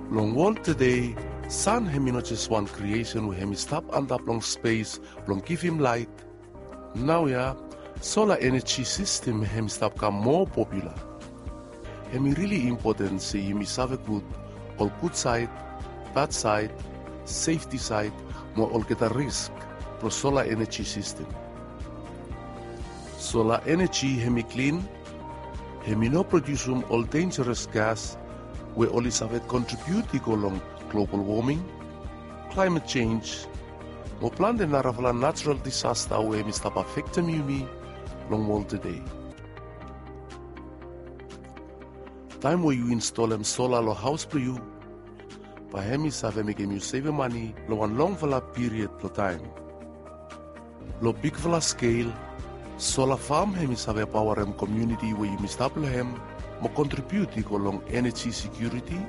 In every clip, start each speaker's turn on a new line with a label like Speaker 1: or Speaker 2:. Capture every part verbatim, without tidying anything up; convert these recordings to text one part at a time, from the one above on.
Speaker 1: Long world today, sun hemi not just one creation we hemi stop and up long space, long give him light. Now yeah, solar energy system hemi stop become more popular. Hemi really important say hemi save good, all good side, bad side, safety side, more all get a risk pro solar energy system. Solar energy hemi clean, hemi no produce all dangerous gas, we only have contribute to long global warming, climate change, mo plan de naravala natural disaster we hemi stop affecting me long world today. Time where you install them solar lo house for you, pa hemi save make you save money lo one long vala period lo time. Lo big vala scale, solar farm hemi save power em community where you mistable hem mo contribute to long energy security.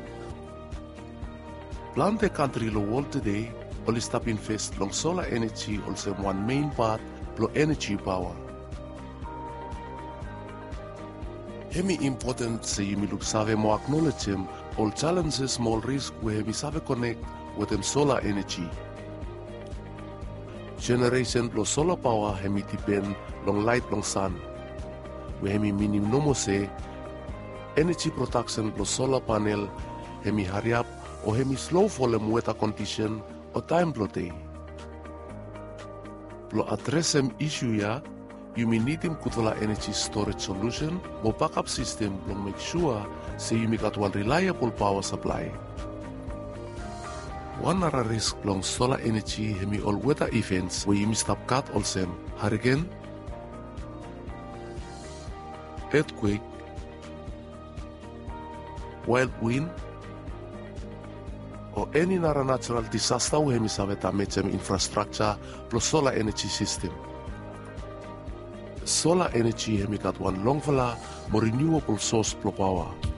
Speaker 1: Plan the country lo world today only stop invest long solar energy also one main part lo energy power. Hemi important say you look save mo acknowledge him all challenges small risk where hemi save connect with them solar energy. Generation lo solar power hemi depend long light long sun. Where hemi minimum no mo say energy production lo solar panel hemi hurry up or hemi slow for them weather condition or time lo day. Lo address them issue ya, you may need him kutola energy storage solution or backup system to make sure say you make out one reliable power supply. One other risk long solar energy hemi all weather events where you may stop cut also hurricane, earthquake, wild wind, or any other natural disaster where hemi save damage infrastructure plus solar energy system. Solar energy hemi got one long vala more renewable source pro power.